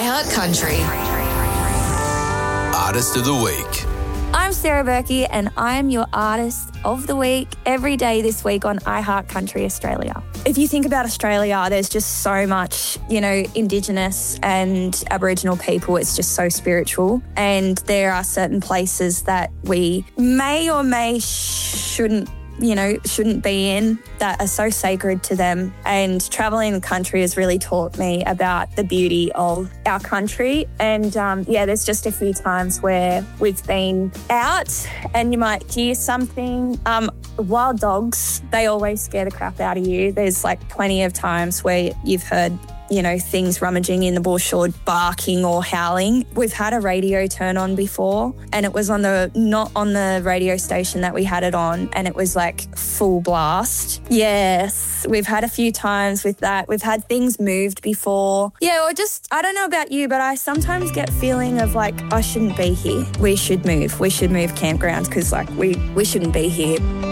iHeart Country. Artist of the Week. I'm Sarah Berkey and I'm your Artist of the Week every day this week on iHeart Country Australia. If you think about Australia, there's just so much, Indigenous and Aboriginal people. It's just so spiritual. And there are certain places that we may or shouldn't be in that are so sacred to them. And travelling the country has really taught me about the beauty of our country. And there's just a few times where we've been out and you might hear something. Wild dogs, they always scare the crap out of you. There's plenty of times where you've heard things rummaging in the bush or barking or howling. We've had a radio turn on before and it was not on the radio station that we had it on, and it was full blast. Yes, we've had a few times with that. We've had things moved before. Yeah, or just, I don't know about you, but I sometimes get feeling of I shouldn't be here. We should move. We should move campgrounds because we shouldn't be here.